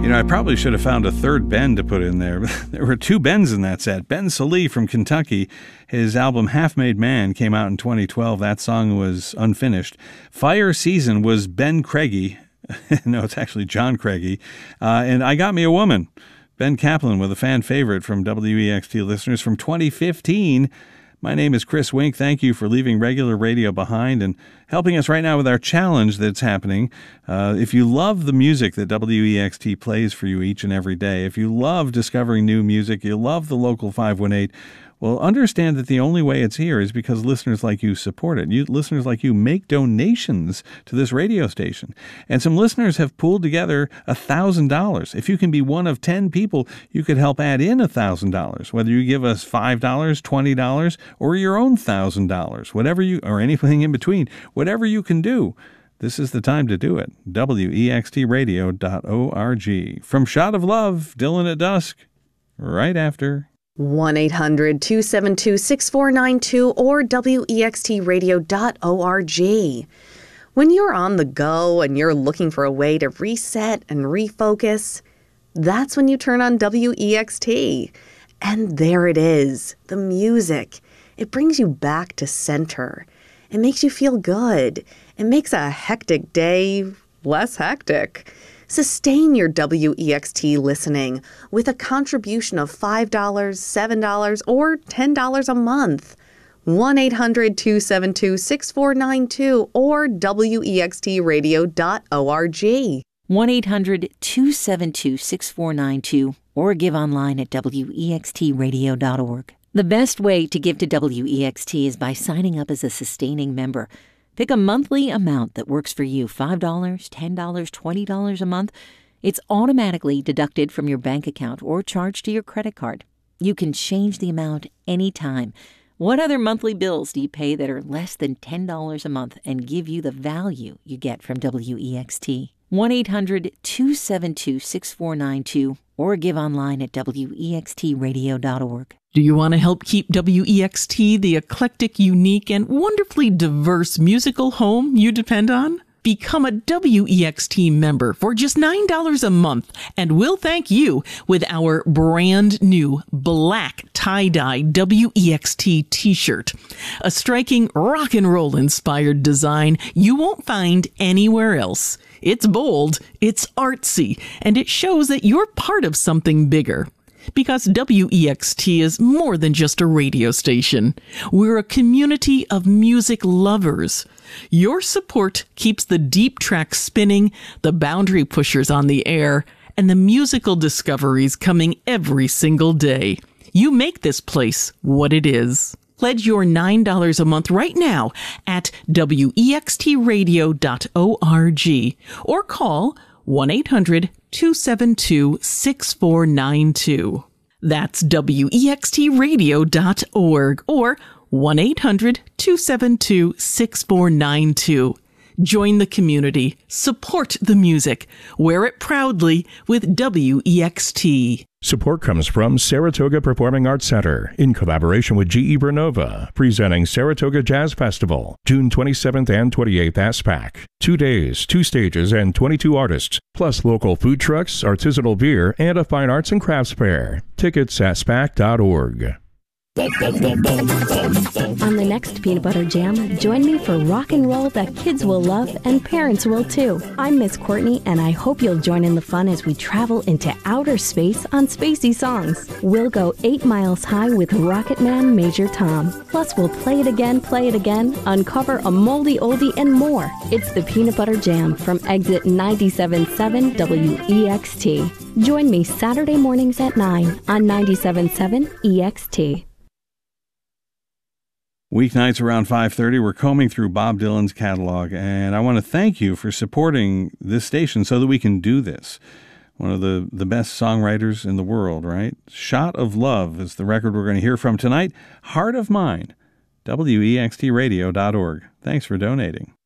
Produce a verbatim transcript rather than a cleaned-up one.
You know, I probably should have found a third Ben to put in there. There were two Bens in that set. Ben Salee from Kentucky. His album Half Made Man came out in twenty twelve. That song was unfinished. Fire Season was Ben Craigie. No, it's actually John Craigie. Uh, and I Got Me a Woman. Ben Kaplan with a fan favorite from W E X T listeners from twenty fifteen. My name is Chris Wink. Thank you for leaving regular radio behind and helping us right now with our challenge that's happening. Uh, if you love the music that W E X T plays for you each and every day, if you love discovering new music, you love the local five one eight, well, understand that the only way it's here is because listeners like you support it. You, listeners like you make donations to this radio station. And some listeners have pooled together one thousand dollars. If you can be one of ten people, you could help add in one thousand dollars, whether you give us five dollars, twenty dollars, or your own one thousand dollars, whatever you, or anything in between, whatever you can do. This is the time to do it. W E X T radio dot org. From Shot of Love, Dylan at Dusk, right after one eight hundred two seven two six four nine two or W E X T radio dot org. When you're on the go and you're looking for a way to reset and refocus, that's when you turn on W E X T. And there it is, the music. It brings you back to center. It makes you feel good. It makes a hectic day less hectic. Sustain your W E X T listening with a contribution of five dollars, seven dollars, or ten dollars a month. one eight hundred two seven two six four nine two or W E X T radio dot org. one eight hundred two seven two six four nine two or give online at W E X T radio dot org. The best way to give to W E X T is by signing up as a sustaining member. Pick a monthly amount that works for you, five dollars, ten dollars, twenty dollars a month. It's automatically deducted from your bank account or charged to your credit card. You can change the amount anytime. What other monthly bills do you pay that are less than ten dollars a month and give you the value you get from W E X T? one eight hundred two seven two six four nine two or give online at W E X T radio dot org. Do you want to help keep W E X T the eclectic, unique, and wonderfully diverse musical home you depend on? Become a W E X T member for just nine dollars a month, and we'll thank you with our brand new black tie-dye W E X T t-shirt. A striking rock and roll inspired design you won't find anywhere else. It's bold, it's artsy, and it shows that you're part of something bigger. Because W E X T is more than just a radio station. We're a community of music lovers. Your support keeps the deep tracks spinning, the boundary pushers on the air, and the musical discoveries coming every single day. You make this place what it is. Pledge your nine dollars a month right now at W E X T radio dot org or call one eight hundred two seven two six four nine two. That's W E X T radio dot org or one eight hundred two seven two six four nine two. Join the community, support the music, wear it proudly with W E X T. Support comes from Saratoga Performing Arts Center in collaboration with G E Bernova, presenting Saratoga Jazz Festival, June twenty-seventh and twenty-eighth at SPAC. Two days, two stages, and twenty-two artists, plus local food trucks, artisanal beer, and a fine arts and crafts fair. Tickets at spac dot org. On the next Peanut Butter Jam, join me for rock and roll that kids will love and parents will too. I'm Miss Courtney, and I hope you'll join in the fun as we travel into outer space on spacey songs. We'll go eight miles high with Rocket Man Major Tom. Plus, we'll play it again, play it again, uncover a moldy oldie, and more. It's the Peanut Butter Jam from Exit ninety-seven point seven W E X T. Join me Saturday mornings at nine on ninety-seven point seven E X T. Weeknights around five thirty, we're combing through Bob Dylan's catalog, and I want to thank you for supporting this station so that we can do this. One of the, the best songwriters in the world, right? Shot of Love is the record we're going to hear from tonight. Heart of Mine, W E X T radio dot org. Thanks for donating.